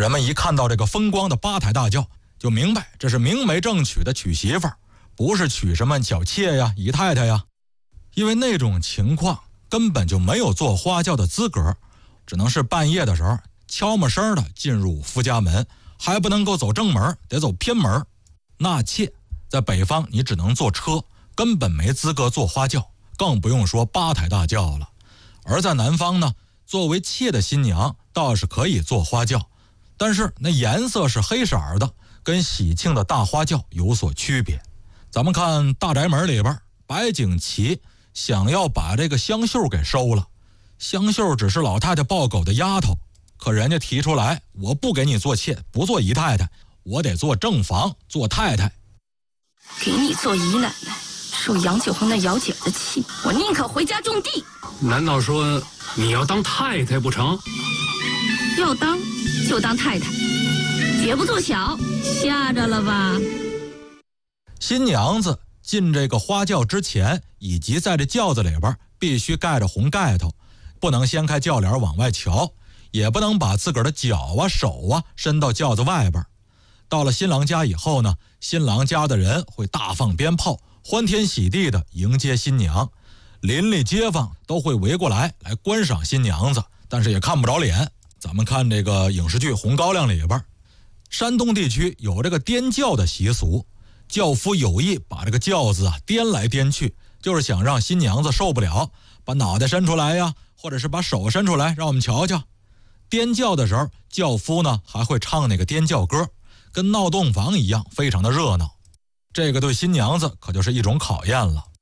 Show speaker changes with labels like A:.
A: 人们一看到这个风光的八抬大轿，就明白这是明媒正娶的娶媳妇儿，不是娶什么小妾呀、姨太太呀。因为那种情况根本就没有做花轿的资格，只能是半夜的时候悄没声的进入夫家门，还不能够走正门，得走偏门。纳妾在北方你只能坐车，根本没资格坐花轿，更不用说八抬大轿了。而在南方呢，作为妾的新娘倒是可以坐花轿，但是那颜色是黑色的，跟喜庆的大花轿有所区别。咱们看大宅门里边，白景琦想要把这个香秀给收了。香秀只是老太太抱狗的丫头，可人家提出来，我不给你做妾，不做姨太太，我得做正房，做太太。
B: 给你做姨奶奶，受杨九红那姚姐的气，我宁可回家种地。
C: 难道说你要当太太不成？
B: 要当就当太太，绝不做小，吓着了吧？
A: 新娘子进这个花轿之前，以及在这轿子里边必须盖着红盖头，不能掀开轿帘往外瞧，也不能把自个儿的脚啊手啊伸到轿子外边。到了新郎家以后呢，新郎家的人会大放鞭炮，欢天喜地的迎接新娘，邻里街坊都会围过来观赏新娘子，但是也看不着脸。咱们看这个影视剧《红高粱》里边，山东地区有这个颠轿的习俗，轿夫有意把这个轿子颠来颠去，就是想让新娘子受不了，把脑袋伸出来呀，或者是把手伸出来让我们瞧瞧。颠轿的时候，轿夫呢还会唱那个颠轿歌，跟闹洞房一样，非常的热闹。这个对新娘子可就是一种考验了。